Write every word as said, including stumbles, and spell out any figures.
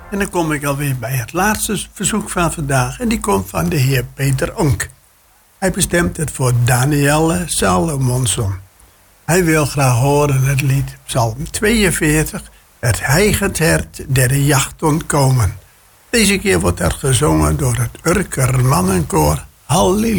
En dan kom ik alweer bij het laatste verzoek van vandaag. En die komt van de heer Peter Onk. Hij bestemt het voor Danielle Salomonson. Hij wil graag horen het lied Psalm tweeënveertig. Het heigend hert der jacht ontkomen. Deze keer wordt er gezongen door het Urker Mannenkoor. Halleluja.